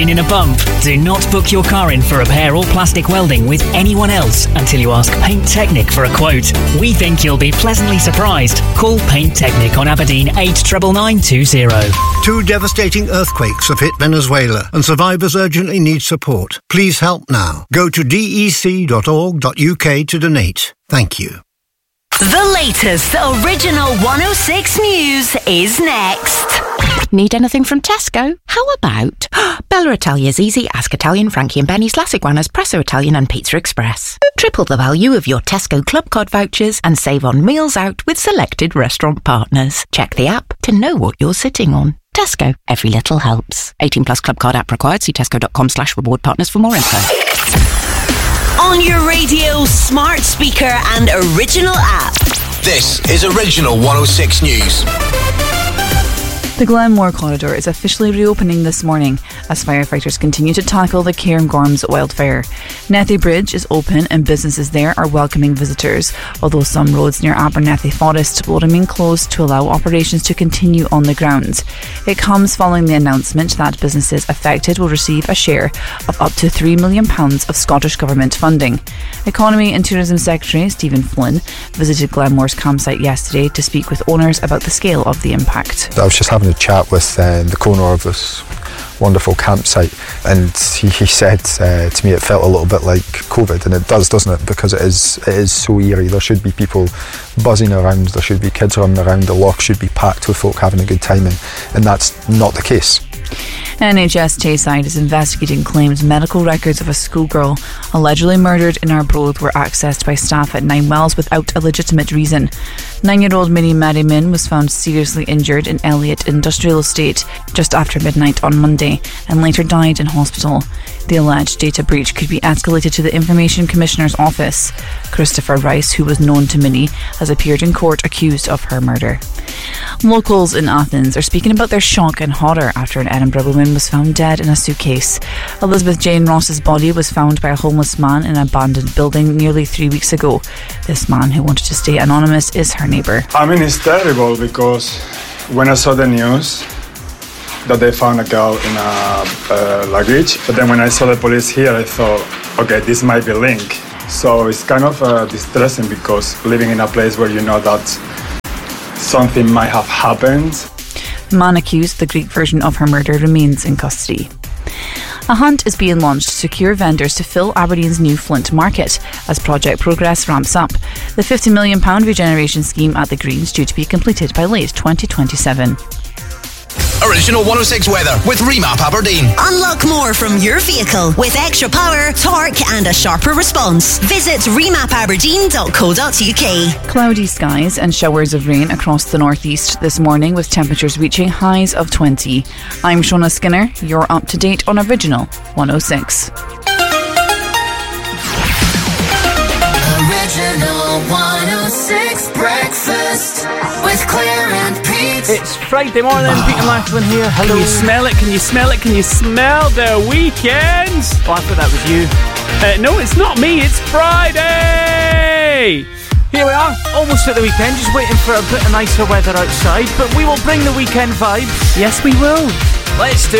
been in a bump? Do not book your car in for repair or plastic welding with anyone else until you ask Paint Technic for a quote. We think you'll be pleasantly surprised. Call Paint Technic on Aberdeen 899920. 2 devastating earthquakes have hit Venezuela and survivors urgently need support. Please help now. Go to dec.org.uk to donate. Thank you. The latest original 106 news is next. Need anything from Tesco? How about Bella Italia's easy. Ask Italian, Frankie and Benny's, La Iguana's, Presso Italian and Pizza Express. Triple the value of your Tesco Club Card vouchers and save on meals out with selected restaurant partners. Check the app to know what you're sitting on. Tesco. Every little helps. 18 plus Club Card app required. See tesco.com/reward partners for more info. On your radio, smart speaker and original app. This is Original 106 News. The Glenmore Corridor is officially reopening this morning as firefighters continue to tackle the Cairngorms wildfire. Nethy Bridge is open and businesses there are welcoming visitors, although some roads near Abernethy Forest will remain closed to allow operations to continue on the grounds. It comes following the announcement that businesses affected will receive a share of up to £3 million of Scottish Government funding. Economy and Tourism Secretary Stephen Flynn visited Glenmore's campsite yesterday to speak with owners about the scale of the impact. I was just having a chat with the owner of this wonderful campsite, and he said to me it felt a little bit like COVID, and it does, doesn't it? Because it is so eerie. There should be people buzzing around, there should be kids running around, the loch should be packed with folk having a good time, and that's not the case. NHS Tayside is investigating claims medical records of a schoolgirl allegedly murdered in Arbroath were accessed by staff at Ninewells without a legitimate reason. 9-year-old Minnie Merriman was found seriously injured in Elliott Industrial Estate just after midnight on Monday and later died in hospital. The alleged data breach could be escalated to the Information Commissioner's office. Christopher Rice, who was known to Minnie, has appeared in court accused of her murder. Locals in Athens are speaking about their shock and horror after an Edinburgh woman was found dead in a suitcase. Elizabeth Jane Ross's body was found by a homeless man in an abandoned building nearly 3 weeks ago. This man, who wanted to stay anonymous, is her neighbour. I mean, it's terrible because when I saw the news that they found a girl in a luggage, but then when I saw the police here, I thought, okay, this might be linked. So it's kind of distressing because living in a place where you know that something might have happened. The man accused, the Greek version of her murder, remains in custody. A hunt is being launched to secure vendors to fill Aberdeen's new Flint market as Project Progress ramps up. The £50 million regeneration scheme at the Greens due to be completed by late 2027. Original 106 weather with Remap Aberdeen. Unlock more from your vehicle with extra power, torque and a sharper response. Visit remapaberdeen.co.uk. Cloudy skies and showers of rain across the northeast this morning with temperatures reaching highs of 20. I'm Shona Skinner. You're up to date on Original 106. Original 106 breakfast with Claire and Pete. It's Friday morning, Peter Macklin here. Hello. Can you smell it? Can you smell it? Can you smell the weekend? Oh, I thought that was you. No, it's not me. It's Friday. Here we are, almost at the weekend, just waiting for a bit of nicer weather outside, but we will bring the weekend vibes. Yes, we will. Let's do